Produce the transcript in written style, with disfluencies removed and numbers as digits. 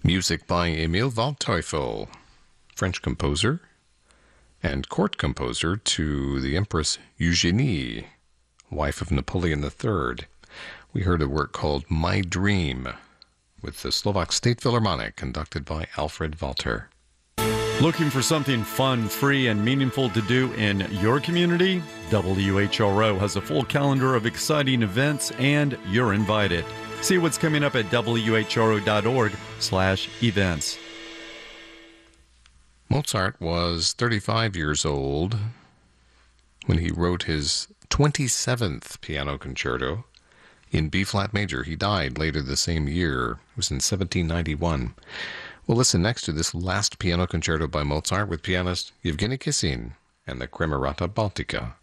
Music by Emil Waldteufel, French composer and court composer to the Empress Eugenie, wife of Napoleon III. We heard a work called My Dream with the Slovak State Philharmonic, conducted by Alfred Walter. Looking for something fun, free, and meaningful to do in your community? WHRO has a full calendar of exciting events, and you're invited. See what's coming up at whro.org/events. Mozart was 35 years old when he wrote his 27th piano concerto in B-flat major. He died later the same year. It was in 1791. We'll listen next to this last piano concerto by Mozart with pianist Yevgeny Kissin and the Kremerata Baltica.